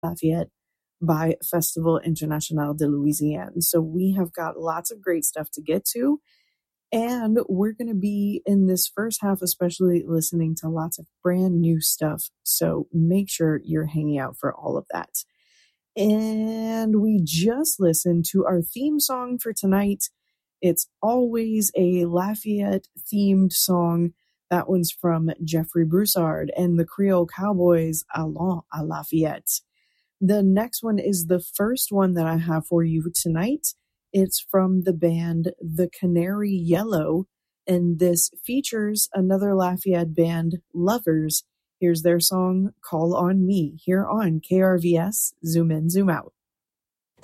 Lafayette by Festival International de Louisiane. So we have got lots of great stuff to get to. And we're going to be in this first half, especially listening to lots of brand new stuff. So make sure you're hanging out for all of that. And we just listened to our theme song for tonight. It's always a Lafayette themed song. That one's from Jeffrey Broussard and the Creole Cowboys, Allons à Lafayette. The next one is the first one that I have for you tonight. It's from the band The Canary Yellow, and this features another Lafayette band, Lovers. Here's their song, Call on Me, here on KRVS, Zoom In, Zoom Out.